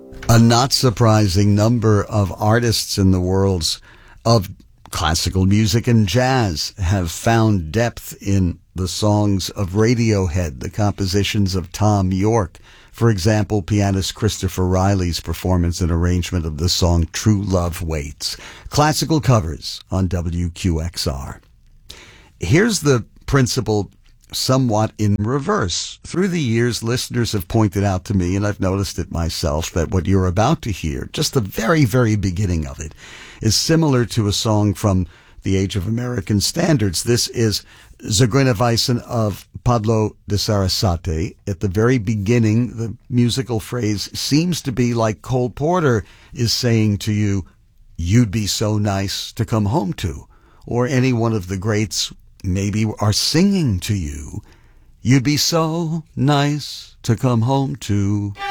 A not surprising number of artists in the worlds of classical music and jazz have found depth in the songs of Radiohead, the compositions of Thom Yorke. For example, pianist Christopher Riley's performance and arrangement of the song True Love Waits. Classical covers on WQXR. Here's the principle somewhat in reverse. Through the years, listeners have pointed out to me, and I've noticed it myself, that what you're about to hear, just the very, very beginning of it, is similar to a song from the Age of American Standards. This is Zigeuner Weisen of Pablo de Sarasate. At the very beginning, the musical phrase seems to be like Cole Porter is saying to you, "You'd be so nice to come home to," or any one of the greats maybe are singing to you, "You'd be so nice to come home to."